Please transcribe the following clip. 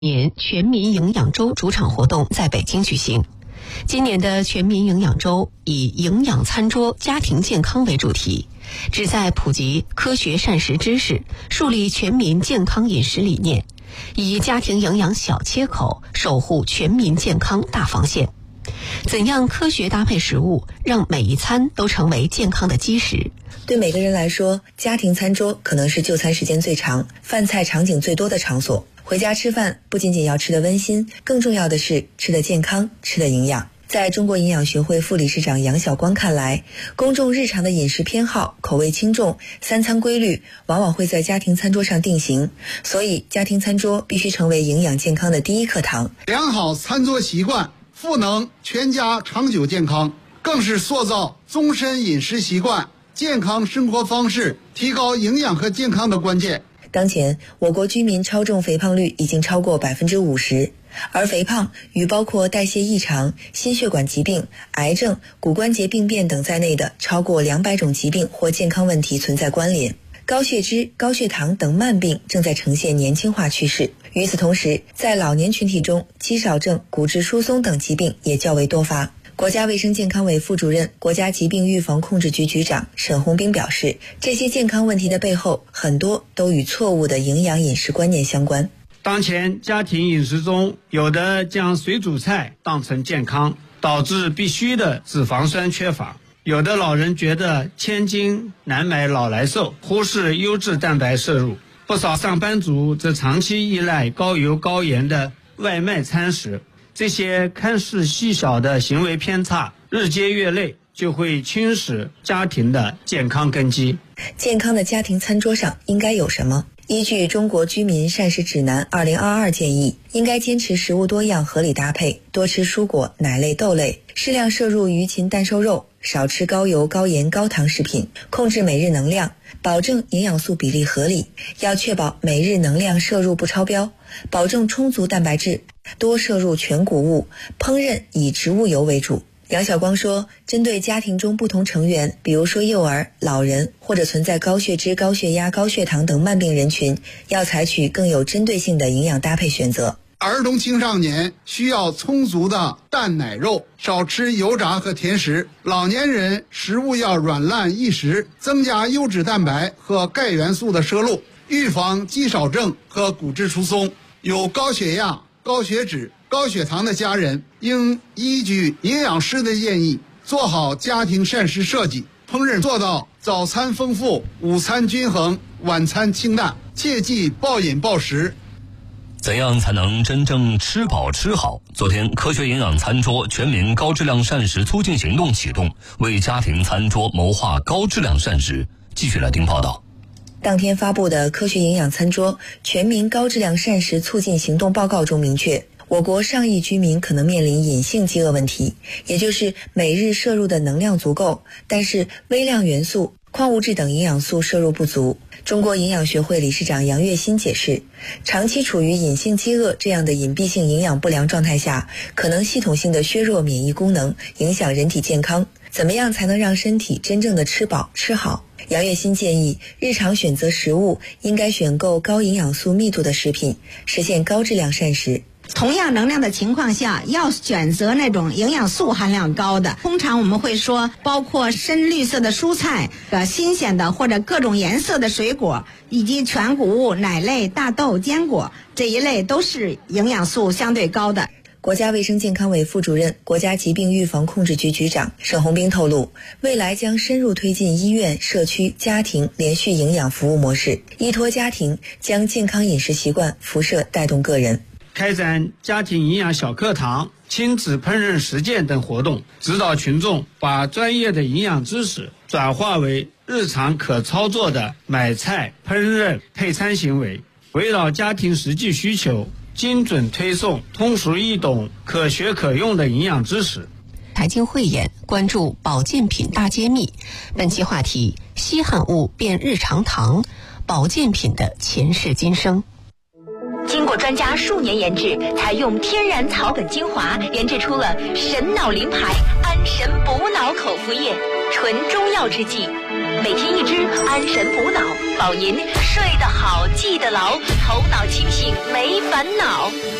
年全民营养周主场活动在北京举行。今年的全民营养周以营养餐桌家庭健康为主题，旨在普及科学膳食知识，树立全民健康饮食理念，以家庭营养小切口守护全民健康大防线。怎样科学搭配食物，让每一餐都成为健康的基石？ 对每个人来说，家庭餐桌可能是就餐时间最长、饭菜场景最多的场所。回家吃饭不仅仅要吃得温馨，更重要的是吃得健康、吃得营养。在中国营养学会副理事长杨晓光看来，公众日常的饮食偏好、口味轻重、三餐规律往往会在家庭餐桌上定型，所以家庭餐桌必须成为营养健康的第一课堂。 良好餐桌习惯赋能全家长久健康，更是塑造终身饮食习惯、健康生活方式、提高营养和健康的关键。 当前，我国居民超重肥胖率已经超过 50%， 而肥胖与包括代谢异常、心血管疾病、癌症、骨关节病变等在内的超过200种疾病或健康问题存在关联。高血脂、高血糖等慢病正在呈现年轻化趋势。与此同时，在老年群体中，肌少症、骨质疏松等疾病也较为多发。国家卫生健康委副主任、国家疾病预防控制局局长沈红兵表示，这些健康问题的背后，很多都与错误的营养饮食观念相关。 当前家庭饮食中，有的将水煮菜当成健康，导致必须的脂肪酸缺乏；有的老人觉得千金难买老来瘦，忽视优质蛋白摄入；不少上班族则长期依赖高油高盐的外卖餐食。这些看似细小的行为偏差，日积月累，就会侵蚀家庭的健康根基。 健康的家庭餐桌上应该有什么？依据《中国居民膳食指南2022》建议，应该坚持食物多样合理搭配，多吃蔬果、奶类、豆类，适量摄入鱼禽蛋瘦肉，少吃高油、高盐、高糖食品，控制每日能量，保证营养素比例合理，要确保每日能量摄入不超标，保证充足蛋白质，多摄入全谷物，烹饪以植物油为主。杨晓光说，针对家庭中不同成员，比如说幼儿、老人或者存在高血脂、高血压、高血糖等慢病人群，要采取更有针对性的营养搭配选择。 儿童青少年需要充足的蛋奶肉，少吃油炸和甜食。老年人食物要软烂易食，增加优质蛋白和钙元素的摄入，预防肌少症和骨质疏松。有高血压、高血脂、高血糖的家人应依据营养师的建议，做好家庭膳食设计，烹饪做到早餐丰富、午餐均衡、晚餐清淡，切忌暴饮暴食。 怎样才能真正吃饱吃好？昨天，科学营养餐桌全民高质量膳食促进行动启动，为家庭餐桌谋划高质量膳食。继续来听报道。 当天发布的科学营养餐桌全民高质量膳食促进行动报告中明确，我国上亿居民可能面临隐性饥饿问题，也就是每日摄入的能量足够，但是微量元素、矿物质等营养素摄入不足。中国营养学会理事长杨月新解释，长期处于隐性饥饿这样的隐蔽性营养不良状态下，可能系统性的削弱免疫功能，影响人体健康。怎么样才能让身体真正的吃饱吃好？杨月新建议，日常选择食物应该选购高营养素密度的食品，实现高质量膳食。 同样能量的情况下，要选择那种营养素含量高的。通常我们会说，包括深绿色的蔬菜、新鲜的或者各种颜色的水果，以及全谷物、奶类、大豆、坚果这一类都是营养素相对高的。 国家卫生健康委副主任、国家疾病预防控制局局长沈红兵透露，未来将深入推进医院、社区、家庭连续营养服务模式，依托家庭，将健康饮食习惯辐射带动个人。 开展家庭营养小课堂、亲子烹饪实践等活动，指导群众把专业的营养知识转化为日常可操作的买菜、烹饪、配餐行为，围绕家庭实际需求，精准推送通俗易懂、可学可用的营养知识。 财经汇演关注保健品大揭秘，本期话题：稀罕物变日常糖，保健品的前世今生。 经过专家数年研制，采用天然草本精华，研制出了神脑灵牌安神补脑口服液，纯中药之剂。 每天一支，安神补脑，保您睡得好，记得牢，头脑清醒，没烦恼。